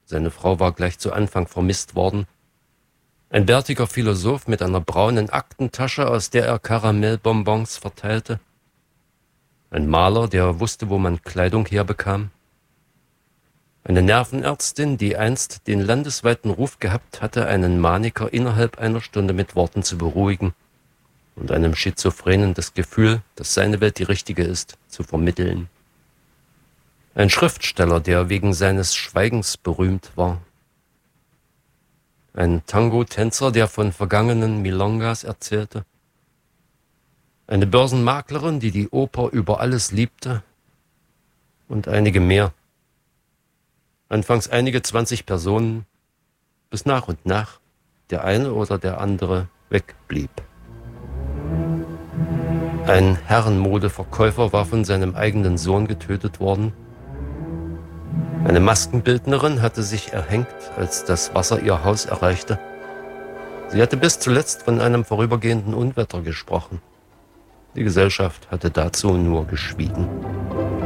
seine Frau war gleich zu Anfang vermisst worden, ein bärtiger Philosoph mit einer braunen Aktentasche, aus der er Karamellbonbons verteilte, ein Maler, der wusste, wo man Kleidung herbekam, eine Nervenärztin, die einst den landesweiten Ruf gehabt hatte, einen Maniker innerhalb einer Stunde mit Worten zu beruhigen und einem Schizophrenen das Gefühl, dass seine Welt die richtige ist, zu vermitteln. Ein Schriftsteller, der wegen seines Schweigens berühmt war. Ein Tango-Tänzer, der von vergangenen Milongas erzählte. Eine Börsenmaklerin, die die Oper über alles liebte. Und einige mehr. Anfangs einige 20 Personen, bis nach und nach der eine oder der andere wegblieb. Ein Herrenmodeverkäufer war von seinem eigenen Sohn getötet worden. Eine Maskenbildnerin hatte sich erhängt, als das Wasser ihr Haus erreichte. Sie hatte bis zuletzt von einem vorübergehenden Unwetter gesprochen. Die Gesellschaft hatte dazu nur geschwiegen.